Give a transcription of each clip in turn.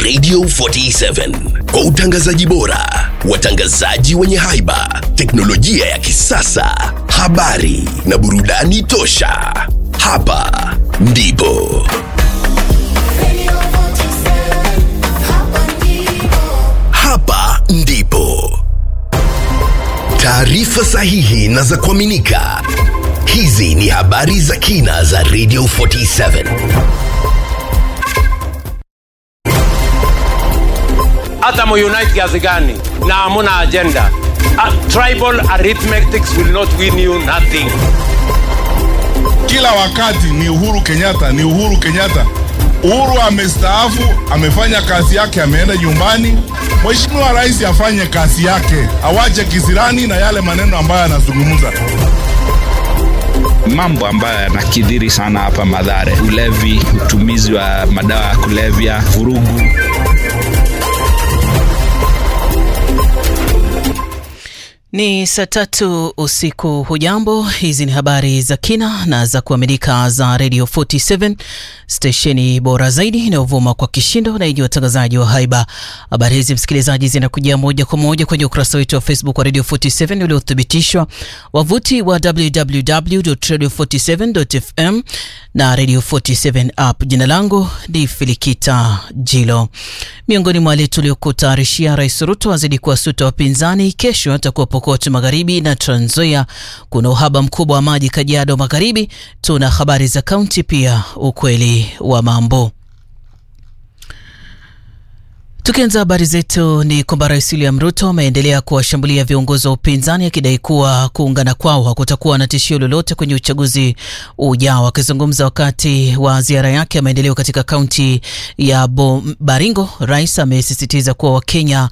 Radio 47 kwa utangazaji bora, watangazaji wenye haiba, teknolojia ya kisasa, habari na burudani tosha. Hapa ndipo taarifa sahihi na za kuaminika. Hizi ni habari za kina za Radio 47. Hata mu-unite kiasi gani na hamuna agenda, tribal arithmetics will not win you nothing. Kila wakati ni Uhuru Kenyatta, ni Uhuru Kenyatta. Uhuru amestaafu, amefanya kazi yake, ameenda nyumbani. Mheshimiwa Rais afanye kazi yake, awache kisirani na yale maneno ambayo anazungumza. Mambo ambayo yanakidhiri sana hapa Mathare: ulevi, utumizi wa madawa ya kulevya, vurugu. Ni saa 3 usiku. Hujambo, hizi ni habari za kina na za kuaminika za Radio 47, stesheni bora zaidi inayovuma kwa kishindo na yenye watangazaji wa haiba. Habari hizi msikilizaji zinakujia moja kwa moja kwenye ukurasa wetu wa Facebook wa Radio 47 uliothibitishwa, wavuti wa www.radio47.fm na Radio 47 app. Jina langu ni Filikita Jilo. Miongoni mwa wale tuliokutayarishia: Rais Ruto azidi kuwasuta wapinzani, kesho atakuwa Pokot Magharibi na Trans Nzoia. Kuna uhaba mkubwa wa maji Kajiado Magharibi. Tuna habari za kaunti pia, ukweli wa mambo. Tukianza habari zetu ni kwamba Rais William Ruto ameendelea kuwashambulia viongozi wa upinzani akidai kuwa kuungana kwao hakutakuwa na tishio lolote kwenye uchaguzi ujao. Akizungumza wakati wa ziara yake ya maendeleo katika kaunti ya Baringo, Rais amesisitiza kuwa Wakenya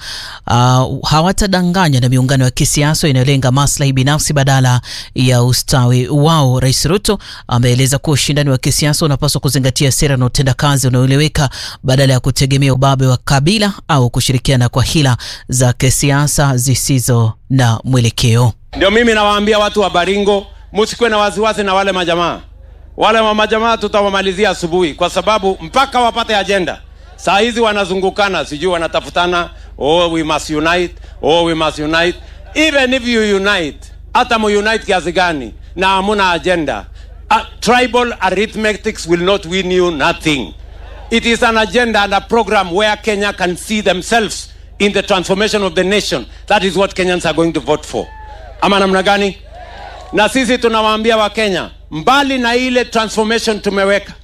hawatadanganywa na miungano ya kisiasa inayolenga maslahi binafsi badala ya ustawi wao. Rais Ruto ameeleza kuwa ushindani wa kisiasa unapaswa kuzingatia sera na utendakazi unaoeleweka badala ya kutegemea ubabe wa kabila au kushirikiana kwa hila za kisiasa zisizo na mwelekeo. Ndio mimi nawaambia watu wa Baringo, msikuwe na wasiwasi na wale majamaa. Wale majamaa tutawamalizia asubuhi, kwa sababu mpaka wapate agenda. Saa hizi wanazungukana, sijui wanatafutana, we must unite, we must unite. Even if you unite, hata mu-unite kiasi gani na hamuna agenda, tribal arithmetics will not win you nothing. It is an agenda and a program where Kenya can see themselves in the transformation of the nation. That is what Kenyans are going to vote for. Ama namna gani? Na sisi tunawaambia wa Kenya, mbali na ile transformation tumeweka,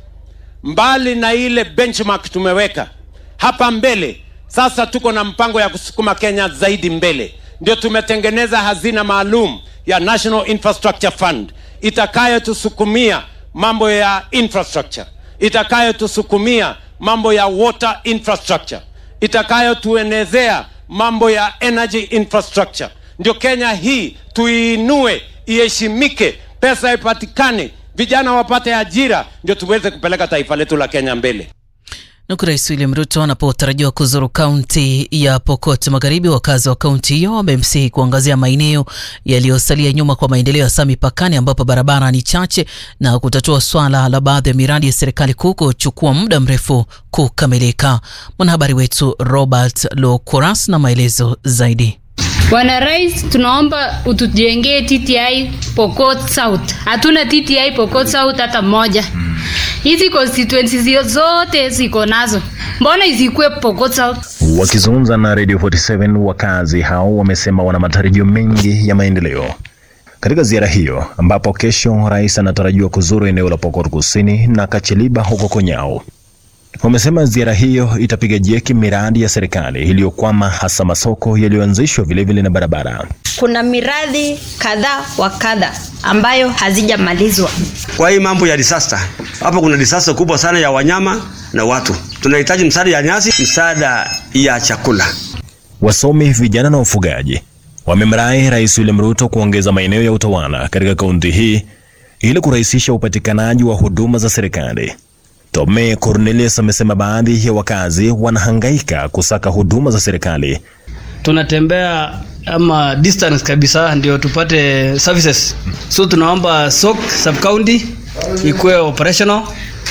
mbali na ile benchmark tumeweka, hapa mbele sasa tuko na mpango ya kusukuma Kenya zaidi mbele. Ndio tumetengeneza hazina maalum ya National Infrastructure Fund itakayo tusukumia mambo ya infrastructure, itakayo tusukumia mambo ya water infrastructure, itakayo tuenezea mambo ya energy infrastructure. Ndio Kenya hii tuinue, iheshimike, pesa ipatikane, vijana wapate ajira, ndio tuweze kupeleka taifa letu la Kenya mbele. Nuku Rais William Ruto anapotarajiwa kuzuru kaunti ya Pokot Magharibi, wakazi wa kaunti hiyo wamemsihi kuangazia maeneo yaliyosalia nyuma kwa maendeleo ya mipakani ambapo barabara ni chache na kutatua swala la baadhi ya miradi ya serikali kuu kuchukua muda mrefu kukamilika. Mwanahabari wetu Robert Lokoras na maelezo zaidi. Bwana Rais, tunaomba utujengee TTI Pokot South. Hatuna TTI Pokot South hata moja. Hizi constituencies zote ziko nazo, mbona izikuwe Pokot South? Wakizungumza na Radio 47, wakazi hao wamesema wana matarajio mengi ya maendeleo katika ziara hiyo, ambapo kesho Rais anatarajiwa kuzuru eneo la Pokot Kusini na Kacheliba huko Konyao. Wamesema ziara hiyo itapiga jeki miradi ya serikali iliyokwama, hasa masoko yaliyoanzishwa vilevile na barabara. Kuna miradi kadha wa kadha ambayo hazijamalizwa. Kwa hii mambo ya disaster, hapa kuna disaster kubwa sana ya wanyama na watu. Tunahitaji msaada ya nyasi, msaada ya chakula. Wasomi, vijana na ufugaji wamemrai Rais William Ruto kuongeza maeneo ya utawala katika kaunti hii ili kurahisisha upatikanaji wa huduma za serikali. Tome Cornelius amesema baadhi ya wakazi wanahangaika kusaka huduma za serikali. Tunatembea ama distance kabisa ndio tupate services. So tunaomba SOC sub county ikuwe operational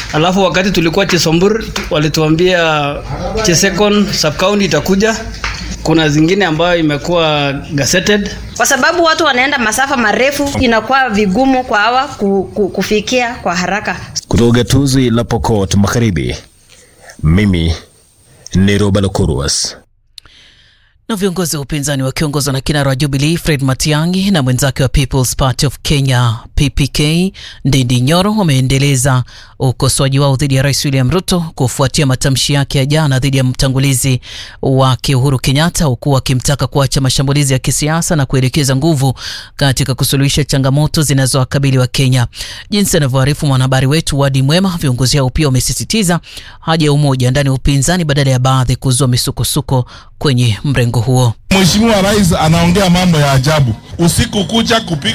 Alafu wakati tulikuwa Chesombur walituambia Chesekon sub-county itakuja. Kuna zingine ambayo imekuwa gazetted. Kwa sababu watu wanaenda masafa marefu, inakuwa vigumu kwa hawa kufikia kwa haraka. Kutoka gatuzi la Pokot Magharibi, mimi ni Robert Kuruas. Na viongozi wa upinzani wakiongozwa na kinara wa Jubilee Fred Matiang'i na mwenzake wa People's Party of Kenya PPK Ndindi Nyoro wameendeleza ukosoaji wao dhidi ya Rais William Ruto kufuatia matamshi yake ya jana dhidi ya mtangulizi wake Uhuru Kenyatta, huku wakimtaka kuacha mashambulizi ya kisiasa na kuelekeza nguvu katika kusuluhisha changamoto zinazowakabili wa Kenya. Jinsi anavyoarifu mwanahabari wetu Wadi Mwema, viongozi hao pia wamesisitiza haja ya umoja ndani ya upinzani badala ya baadhi kuzua misukosuko kwenye mrengo huo. Mheshimiwa Rais anaongea mambo ya ajabu. Usiku kucha kupiga